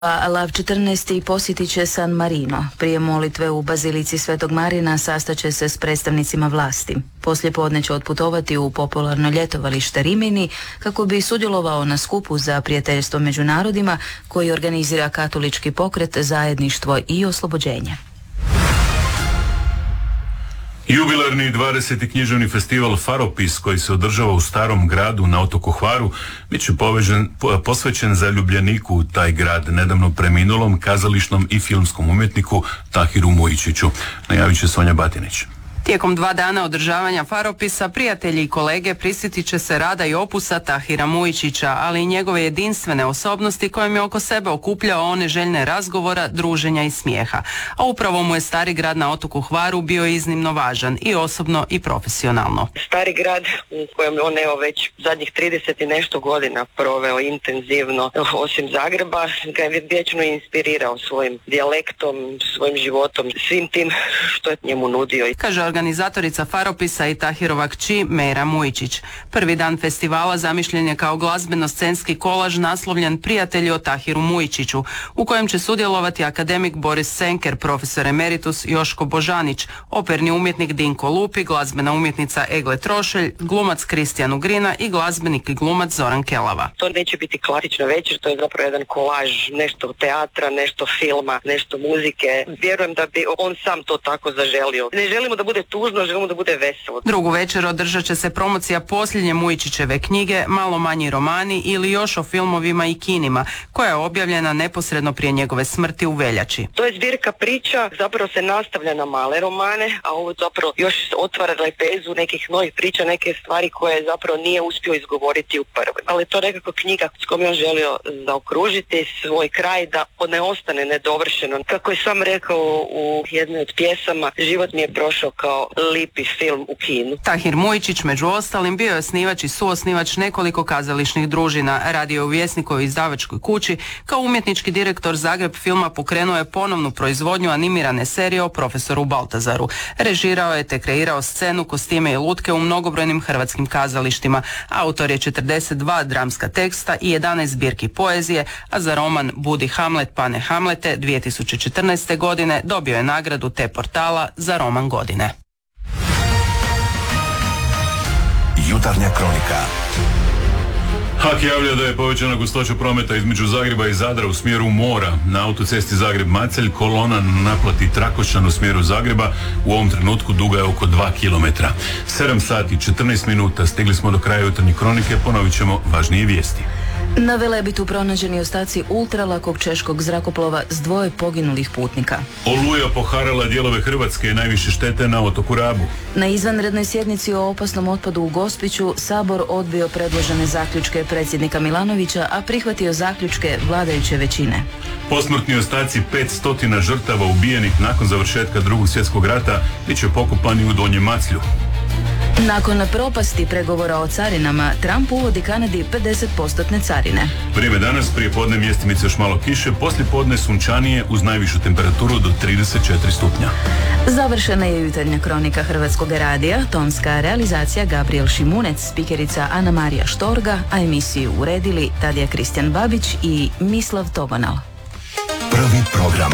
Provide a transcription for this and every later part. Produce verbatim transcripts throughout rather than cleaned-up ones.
A Lav četrnaesti posjetit će San Marino. Prije molitve u Bazilici Svetog Marina sastaće se s predstavnicima vlasti. Poslije podne će otputovati u popularno ljetovalište Rimini kako bi sudjelovao na skupu za prijateljstvo među narodima koji organizira katolički pokret Zajedništvo i oslobođenje. Jubilarni dvadeseti književni festival Faropis koji se održava u Starom gradu na otoku Hvaru bit će povežen, posvećen zaljubljeniku u taj grad, nedavno preminulom kazališnom i filmskom umjetniku Tahiru Mujičiću. Najavit će Sonja Batinić. Tijekom dva dana održavanja Faropisa prijatelji i kolege prisjetit će se rada i opusa Tahira Mujičića, ali i njegove jedinstvene osobnosti kojim je oko sebe okupljao one željne razgovora, druženja i smijeha. A upravo mu je Stari grad na otoku Hvaru bio iznimno važan i osobno i profesionalno. Stari grad u kojem on evo već zadnjih trideset i nešto godina proveo intenzivno, osim Zagreba, ga je vječno inspirirao svojim dijalektom, svojim životom, svim tim što je njemu nudio. Kaže organizatorica Faropisa i Tahirova kći Mera Mujičić. Prvi dan festivala zamišljen je kao glazbeno-scenski kolaž naslovljen Prijatelji o Tahiru Mujičiću, u kojem će sudjelovati akademik Boris Senker, profesor emeritus Joško Božanić, operni umjetnik Dinko Lupi, glazbena umjetnica Egle Trošelj, glumac Kristijan Ugrina i glazbenik i glumac Zoran Kelava. To neće biti klasična večer, to je zapravo jedan kolaž, nešto teatra, nešto filma, nešto muzike. Vjerujem da bi on sam to tako zaželio. Ne želimo da bude tužno, želimo da bude veselo. Drugu večer održat će se promocija posljednje Mujičićeve knjige Malo manji romani ili još o filmovima i kinima, koja je objavljena neposredno prije njegove smrti u veljači. To je zbirka priča, zapravo se nastavlja na male romane, a ovo zapravo još otvara lepezu nekih novih priča, neke stvari koje zapravo nije uspio izgovoriti u prvoj. Ali to je nekako knjiga s kojom je on želio zaokružiti svoj kraj da ne ostane nedovršeno. Kako je sam rekao u jednoj od pjesama, život mi je prošao kao lipi film u kinu. Tahir Mujičić među ostalim bio je osnivač i suosnivač nekoliko kazališnih družina, radio u Vjesnikovoj izdavačkoj kući, kao umjetnički direktor Zagreb filma pokrenuo je ponovnu proizvodnju animirane serije o profesoru Baltazaru. Režirao je te kreirao scenu, kostime i lutke u mnogobrojnim hrvatskim kazalištima. Autor je četrdeset dva dramska teksta i jedanaest zbirki poezije, a za roman Budi Hamlet, pane Hamlete dvije tisuće četrnaeste. godine dobio je nagradu Te portala za roman godine. Jutarnja kronika. H A K javlja da je povećana gustoća prometa između Zagreba i Zadra u smjeru mora. Na autocesti Zagreb-Macelj kolona na naplati Trakošćan u smjeru Zagreba u ovom trenutku duga je oko dva kilometra. sedam sati i četrnaest minuta, stigli smo do kraja jutarnje kronike, ponovit ćemo važnije vijesti. Na Velebitu pronađeni ostaci ultralakog češkog zrakoplova s dvoje poginulih putnika. Oluja poharala dijelove Hrvatske, najviše štete na otoku Rabu. Na izvanrednoj sjednici o opasnom otpadu u Gospiću Sabor odbio predložene zaključke predsjednika Milanovića, a prihvatio zaključke vladajuće većine. Posmrtni ostaci petsto žrtava ubijenih nakon završetka Drugog svjetskog rata bit će pokopani u Donjem Maclju. Nakon propasti pregovora o carinama, Trump uvodi Kanadi pedeset posto carine. Vrijeme danas, prije podne mjestimice još malo kiše, poslije podne sunčanije uz najvišu temperaturu do trideset četiri stupnja. Završena je jutarnja kronika Hrvatskog radija, tonska realizacija Gabriel Šimunec, spikerica Ana Marija Štorga, a emisiju uredili Tadija Kristijan Babić i Mislav Tobanal. Prvi program.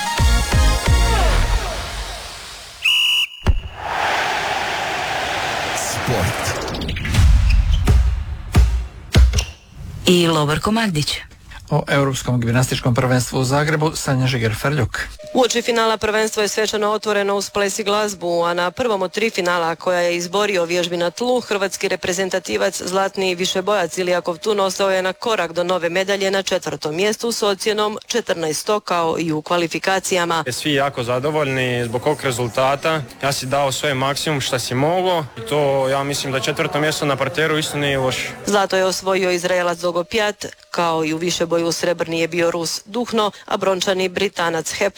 I Lovorko Magdić. O Europskom gimnastičkom prvenstvu u Zagrebu Sanja Žiger-Ferljuk. Uoči finala prvenstvo je svečano otvoreno uz ples i glazbu, a na prvom od tri finala koja je izborio vježbi na tlu, hrvatski reprezentativac zlatni višebojac Ilija Kovtun ostao je na korak do nove medalje na četvrtom mjestu s ocjenom četrnaest kao i u kvalifikacijama. Svi jako zadovoljni zbog ovog rezultata. Ja si dao svoje maksimum što si mogao i to ja mislim da četvrto mjesto na parteru isto nije loše. Zlato je osvojio Izraelac Dogopjat, kao i u višeboju srebrni je bio Rus Duhno, a brončani Britanac Hepworth.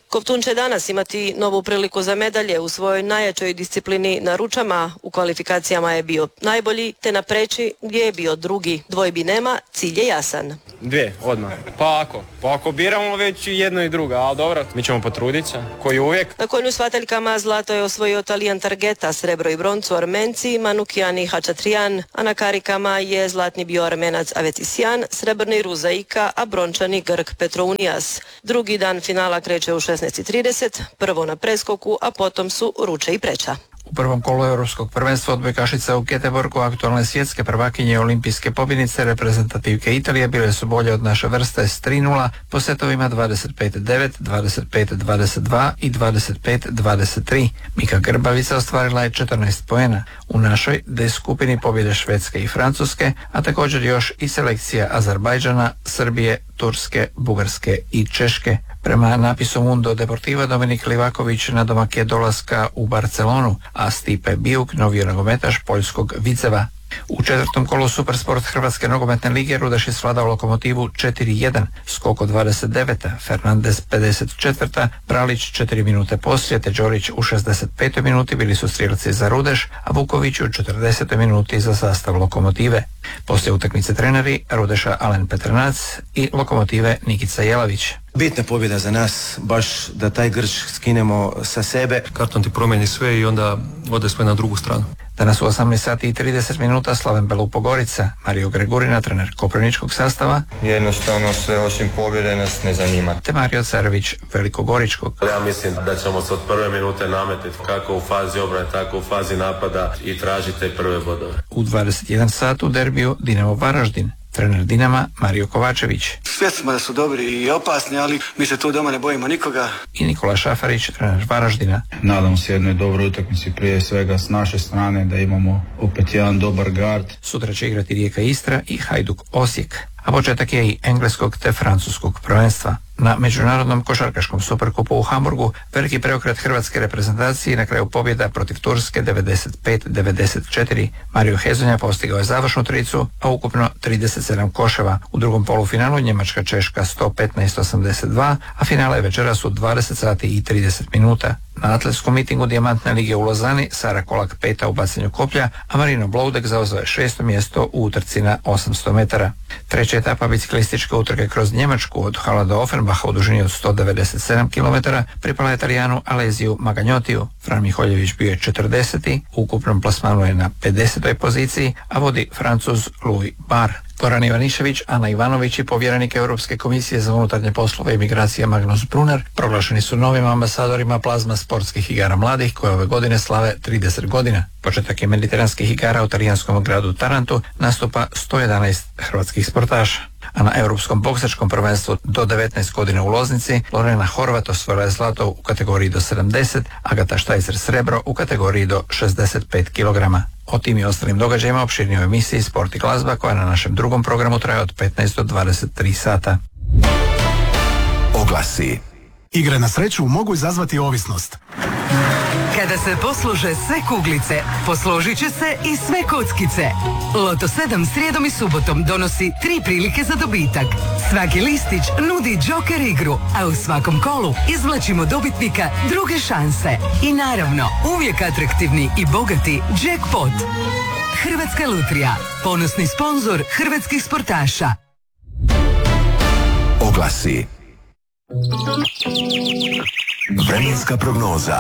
Kovtun će danas imati novu priliku za medalje u svojoj najjačoj disciplini na ručama. U kvalifikacijama je bio najbolji, te na preći gdje je bio drugi. Dvojbi nema, cilj je jasan. Dvije, odmah. Pa ako, pa ako biramo već jedno i drugo, ali dobro, mi ćemo potruditi se, koji uvijek. Na konju s vataljkama zlato je osvojio Talijan Targeta, srebro i broncu Armenci, Manukian i Hačatrijan, a na karikama je zlatni bio Armenac Avetisijan, srebrni Ruzaika, a brončani Grk Petrounijas. Drugi dan finala kreće u šesnaest i trideset, prvo na preskoku, a potom su ruče i preča. U prvom kolu Europskog prvenstva odbojkašica u Göteborgu aktualne svjetske prvakinje i olimpijske pobjednice reprezentativke Italije bile su bolje od naše vrste s tri nula po setovima dvadeset pet devet, dvadeset pet dvadeset dva i dvadeset pet dvadeset tri. Mika Grbavica ostvarila je četrnaest poena. U našoj D skupini pobjede Švedske i Francuske, a također još i selekcija Azerbajdžana, Srbije, Turske, Bugarske i Češke. Prema napisu Mundo Deportiva, Dominik Livaković nadomak je dolaska u Barcelonu, a Stipe Bijuk, novi nogometaš poljskog Viceva. U četvrtom kolu Supersport Hrvatske nogometne lige Rudaš je svladao Lokomotivu četiri jedan, Skoko dvadeset deveta, Fernandez pedeset četvrta, Pralić četiri minute poslije, te Đorić u šezdeset petoj minuti bili su strijelci za Rudeš, a Vuković u četrdesetoj minuti za sastav Lokomotive. Poslije utakmice treneri Rudeša Alen Petranac i Lokomotive Nikica Jelavić. Bitna pobjeda za nas, baš da taj grč skinemo sa sebe. Karton ti promijeni sve i onda ode sve na drugu stranu. Danas u osamnaest sati i trideset minuta Slaven Belupogorica, Mario Gregurina, trener koprivničkog sastava. Jednostavno sve osim pobjede nas ne zanima. Te Mario Carević, Velikogoričkog. Ja mislim da ćemo se od prve minute nametiti kako u fazi obrane, tako u fazi napada i tražiti te prve bodove. U dvadeset jedan sat u derbiju Dinamo Varaždin. Trener Dinama Mario Kovačević. Svjesni smo da su dobri i opasni, ali mi se tu doma ne bojimo nikoga. I Nikola Šafarić, trener Varaždina. Nadam se jednoj dobroj utakmici prije svega s naše strane, da imamo opet jedan dobar gard. Sutra će igrati Rijeka Istra i Hajduk Osijek. A početak je i engleskog te francuskog prvenstva. Na međunarodnom košarkaškom superkupu u Hamburgu veliki preokret hrvatske reprezentacije na kraju pobjeda protiv Turske devedeset pet devedeset četiri. Mario Hezonja postigao je završnu tricu, a ukupno trideset sedam koševa. U drugom polufinalu Njemačka Češka sto petnaest osamdeset dva, a finale večeras u dvadeset sati i trideset minuta. Na atletskom mitingu Dijamantne lige u Lozani Sara Kolak peta u bacanju koplja, a Marino Bloudek zauzeo je šesto mjesto u utrci na osamsto metara. Treća etapa biciklističke utrke kroz Njemačku od Hala do Offenbacha u dužini od sto devedeset sedam kilometara pripala je Italijanu Alesiju Magagnotiju. Fran Miholjević bio je četrdeseti, u ukupnom plasmanu je na pedesetoj poziciji, a vodi Francuz Louis Barr. Goran Ivanišević, Ana Ivanović i povjerenik Europske komisije za unutarnje poslove i migracije Magnus Brunner proglašeni su novim ambasadorima plazma sportskih igara mladih koje ove godine slave trideset godina. Početak je mediteranskih igara u talijanskom gradu Tarantu nastupa sto jedanaest hrvatskih sportaša. A na europskom boksačkom prvenstvu do devetnaest godina u Loznici Lorena Horvat osvojila je zlato u kategoriji do sedamdeset, Agata Štajcer srebro u kategoriji do šezdeset pet kilograma. O tim i ostalim događajima opširnije u emisiji Sport i glazba koja na našem drugom programu traje od petnaest do dvadeset tri sata. Oglasi. Igre na sreću mogu izazvati ovisnost. Kada se poslože sve kuglice, posložit će se i sve kockice. Loto sedam srijedom i subotom donosi tri prilike za dobitak. Svaki listić nudi džoker igru, a u svakom kolu izvlačimo dobitnika druge šanse. I naravno, uvijek atraktivni i bogati jackpot. Hrvatska lutrija, ponosni sponzor hrvatskih sportaša. Oglasi. Vremenska prognoza.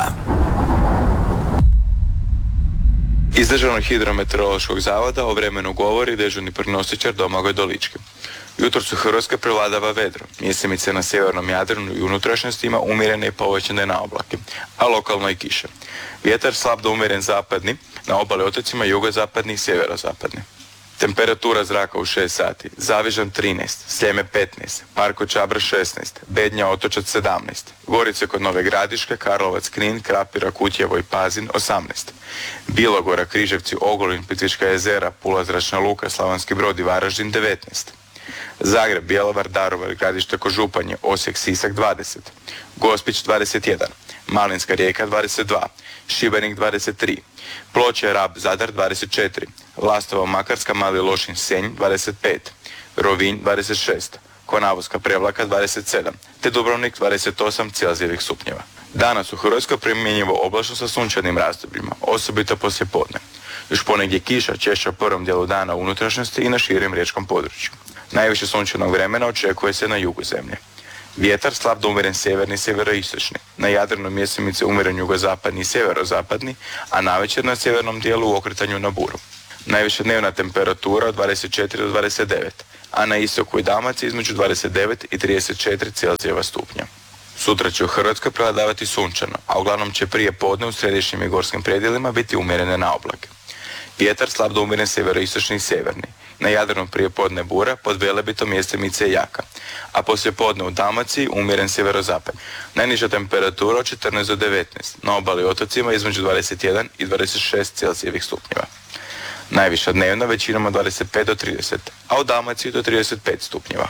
Iz Državnog hidrometeorološkog zavoda o vremenu govori dežurni prognostičar Domagoj Dolički. Jutros u Hrvatskoj prevladava vedro. Mjesemice na sjevernom Jadranu i unutrašnjostima umjerene i povećane na oblake, a lokalno i kiše. Vjetar slab do umjeren zapadni, na obali otocima jugozapadni i sjeverozapadni. Temperatura zraka u šest sati. Zavižan trinaest, Sljeme petnaest, Parko Čabra šesnaest, Bednja Otočac sedamnaest, Gorice kod Nove Gradiške, Karlovac, Knin, Krapira, Kutjevo i Pazin osamnaest, Bilogora, Križevci, Ogulin, Plitvička jezera, Pula, Zračna luka, Slavonski Brod i Varaždin devetnaest. Zagreb, Bjelovar, Daruvar, Gradište Kožupanje, Osijek, Sisak dvadeset, Gospić dvadeset jedan, Malinska Rijeka dvadeset dva, Šibenik dvadeset tri, Ploče, Rab, Zadar dvadeset četiri, Lastovo, Makarska, Mali Lošinj, Senj dvadeset pet, Rovinj dvadeset šest, Konavoska Prevlaka dvadeset sedam, te Dubrovnik dvadeset osam Celzijevih stupnjeva. Danas u Hrvatskoj primjenjivo oblačno sa sunčanim razdobljima, osobito poslijepodne. Još ponegdje kiša češća u prvom dijelu dana u unutrašnjosti i na širim riječkom području. Najviše sunčanog vremena očekuje se na jugu zemlje. Vjetar slab do umjeren sjeverni, sjeveroistočni. Na Jadranu mjesemice umjeren jugozapadni i sjeverozapadni, a navečer na sjevernom dijelu u okretanju na buru. Najviša dnevna temperatura od dvadeset četiri do dvadeset devet, a na istoku i Dalmaciji između dvadeset devet i trideset četiri Celzijeva stupnja. Sutra će u Hrvatskoj prevladavati sunčano, a uglavnom će prije podne u središnjim i gorskim predjelima biti umjerene na oblake. Vjetar slab do umjeren sjeveroistočni i sjeverni. Na Jadranu prije podne bura, pod Velebitom mjestimice jaka, a poslije podne u Dalmaciji umjeren sjeverozapad. Najniža temperatura od četrnaest do devetnaest, na obali otocima između dvadeset jedan i dvadeset šest Celzijevih stupnjeva. Najviša dnevna većinom od dvadeset pet do trideset, a u Dalmaciji do trideset pet stupnjeva.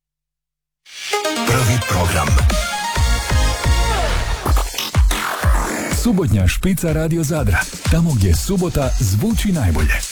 Prvi program. Subotnja špica Radio Zadra, tamo gdje subota zvuči najbolje.